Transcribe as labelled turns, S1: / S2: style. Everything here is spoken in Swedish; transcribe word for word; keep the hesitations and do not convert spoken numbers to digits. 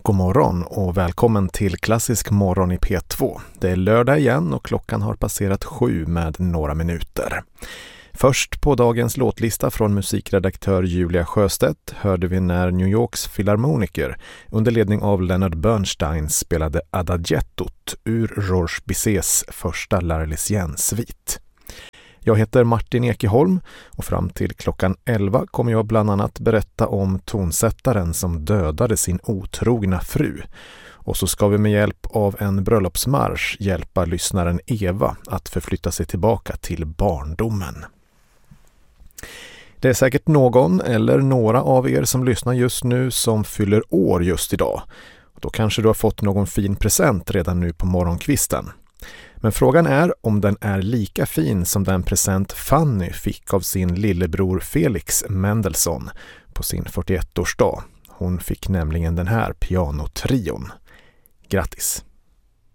S1: God morgon och välkommen till Klassisk morgon i P två. Det är lördag igen och klockan har passerat sju med några minuter. Först på dagens låtlista från musikredaktör Julia Sjöstedt hörde vi när New Yorks filharmoniker under ledning av Leonard Bernstein spelade Adagiettot ur Georges Bizets första L'Arlésienne-svit. Jag heter Martin Ekeholm och fram till klockan elva kommer jag bland annat berätta om tonsättaren som dödade sin otrogna fru. Och så ska vi med hjälp av en bröllopsmarsch hjälpa lyssnaren Eva att förflytta sig tillbaka till barndomen. Det är säkert någon eller några av er som lyssnar just nu som fyller år just idag. Då kanske du har fått någon fin present redan nu på morgonkvisten. Men frågan är om den är lika fin som den present Fanny fick av sin lillebror Felix Mendelssohn på sin fyrtioettårsdag. Hon fick nämligen den här pianotrion. Grattis!